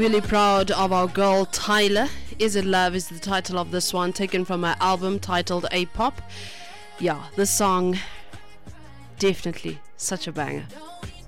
Really proud of our girl Tyler. Is It Love is the title of this one, taken from her album titled A-Pop. Yeah, this song, definitely such a banger.